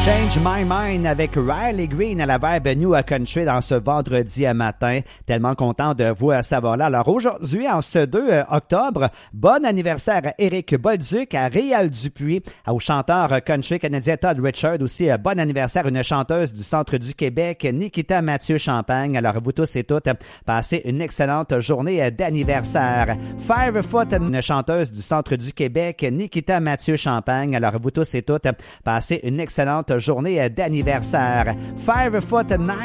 Change My Mind avec Riley Green à la Vibe New Country dans ce vendredi matin. Tellement content de vous savoir là. Alors aujourd'hui, en ce 2 octobre, bon anniversaire à Éric Bolduc, à Réal Dupuis, au chanteur country canadien Todd Richard. Aussi, bon anniversaire à une chanteuse du centre du Québec, Nikita Mathieu-Champagne. Alors vous tous et toutes, passez une excellente journée d'anniversaire. Firefoot, une chanteuse du centre du Québec, Nikita Mathieu-Champagne. Alors vous tous et toutes, passez une excellente journée d'anniversaire. Firefoot